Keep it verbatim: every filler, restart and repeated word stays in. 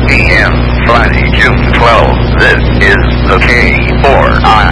p m Friday, June twelfth. This is the K four I